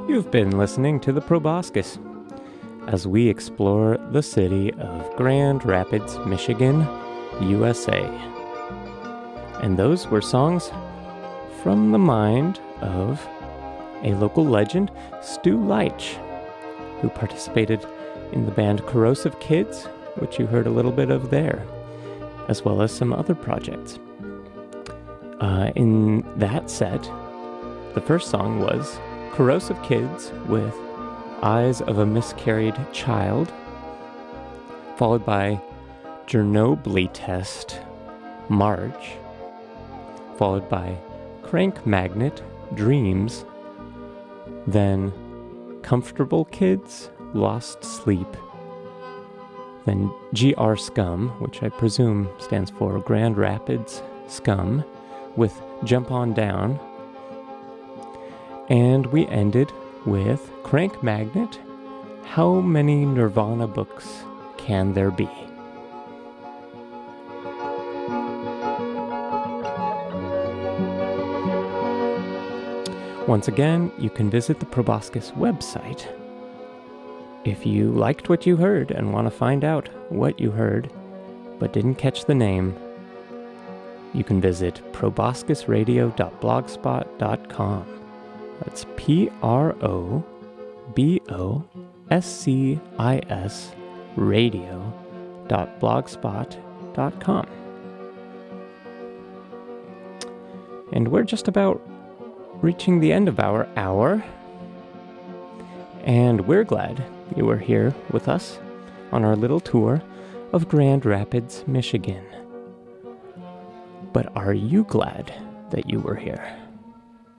You've been listening to the Proboscis as we explore the city of Grand Rapids, Michigan, USA. And those were songs from the mind of a local legend, Stu Leitch, who participated in the band Corrosive Kids, which you heard a little bit of there, as well as some other projects. In that set, the first song was Corrosive Kids with Eyes of a Miscarried Child, followed by Chernobyl Test, March, followed by Crank Magnet, Dreams, then Comfortable Kids, Lost Sleep, then GR Scum, which I presume stands for Grand Rapids Scum, with Jump On Down, and we ended with Crank Magnet, How Many Nirvana Books Can There Be? Once again, you can visit the Proboscis website. If you liked what you heard and want to find out what you heard, but didn't catch the name, you can visit proboscisradio.blogspot.com. That's PROBOSCIS radio.blogspot.com. And we're just about reaching the end of our hour, and we're glad you were here with us on our little tour of Grand Rapids, Michigan. But are you glad that you were here?